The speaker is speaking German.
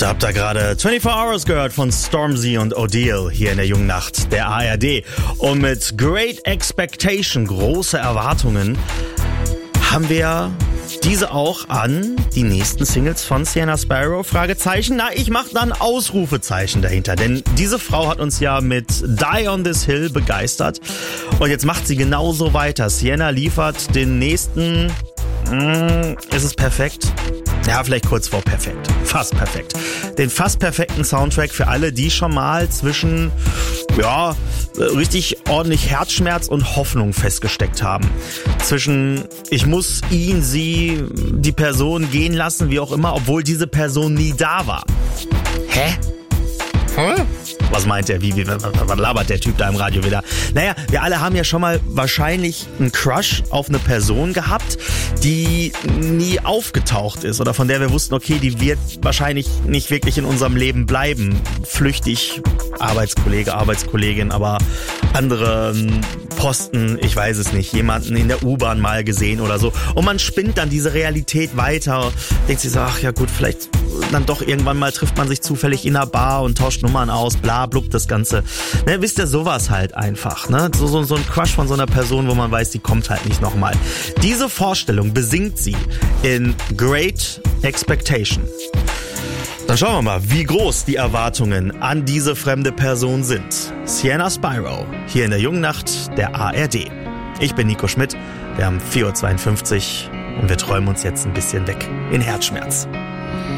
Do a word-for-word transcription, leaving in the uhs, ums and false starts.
Ihr habt da gerade vierundzwanzig Hours gehört von Stormzy und Odile hier in der jungen Nacht der A R D. Und mit Great Expectation, große Erwartungen, haben wir diese auch an die nächsten Singles von Sienna Sparrow? Fragezeichen. Na, ich mache dann Ausrufezeichen dahinter, denn diese Frau hat uns ja mit Die on This Hill begeistert und jetzt macht sie genauso weiter. Sienna liefert den nächsten, mh, ist es perfekt? Ja, vielleicht kurz vor perfekt. Fast perfekt. Den fast perfekten Soundtrack für alle, die schon mal zwischen, ja, richtig ordentlich Herzschmerz und Hoffnung festgesteckt haben. Zwischen, ich muss ihn, sie, die Person gehen lassen, wie auch immer, obwohl diese Person nie da war. Hä? Hä? Was meint er? Wie, wie, was labert der Typ da im Radio wieder? Naja, wir alle haben ja schon mal wahrscheinlich einen Crush auf eine Person gehabt, die nie aufgetaucht ist oder von der wir wussten, okay, die wird wahrscheinlich nicht wirklich in unserem Leben bleiben. Flüchtig, Arbeitskollege, Arbeitskollegin, aber andere Posten, ich weiß es nicht, jemanden in der U-Bahn mal gesehen oder so. Und man spinnt dann diese Realität weiter, denkt sich so, ach ja gut, vielleicht dann doch irgendwann mal trifft man sich zufällig in einer Bar und tauscht Nummern aus, bla blub, das Ganze. Ne, wisst ihr, sowas halt einfach. Ne? So, so, so ein Crush von so einer Person, wo man weiß, die kommt halt nicht nochmal. Diese Vorstellung besingt sie in Great Expectation. Dann schauen wir mal, wie groß die Erwartungen an diese fremde Person sind. Sienna Sparrow, hier in der jungen Nacht der A R D. Ich bin Nico Schmidt, wir haben vier Uhr zweiundfünfzig und wir träumen uns jetzt ein bisschen weg in Herzschmerz.